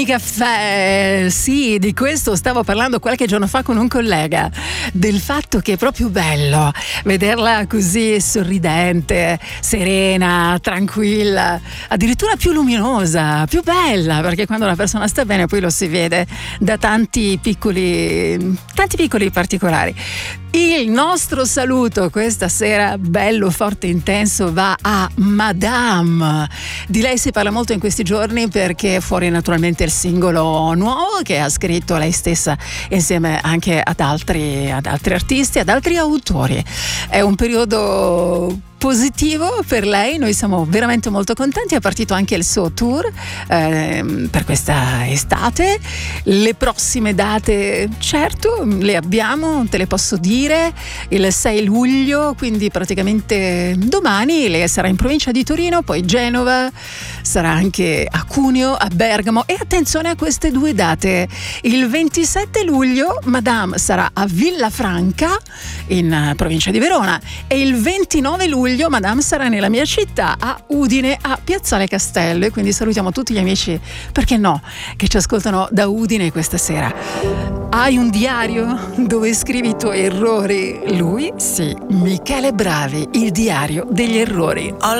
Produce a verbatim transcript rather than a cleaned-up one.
Caffè, sì, di questo stavo parlando qualche giorno fa con un collega, del fatto che è proprio bello vederla così sorridente, serena, tranquilla, addirittura più luminosa, più bella, perché quando una persona sta bene poi lo si vede da tanti piccoli, tanti piccoli particolari. Il nostro saluto questa sera, bello, forte, intenso, va a Madame. Di lei si parla molto in questi giorni perché è fuori naturalmente il singolo nuovo che ha scritto lei stessa insieme anche ad altri, ad altri artisti, ad altri autori. È un periodo positivo per lei, noi siamo veramente molto contenti. È partito anche il suo tour eh, per questa estate. Le prossime date certo le abbiamo, te le posso dire, il sei luglio, quindi praticamente domani lei sarà in provincia di Torino, poi Genova, sarà anche a Cuneo, a Bergamo, e attenzione a queste due date: il ventisette luglio Madame sarà a Villafranca in provincia di Verona e il ventinove luglio Madame sarà nella mia città, a Udine, a Piazzale Castello. E quindi salutiamo tutti gli amici, perché no, che ci ascoltano da Udine questa sera. Hai un diario dove scrivi i tuoi errori? Lui? Sì, Michele Bravi, il diario degli errori.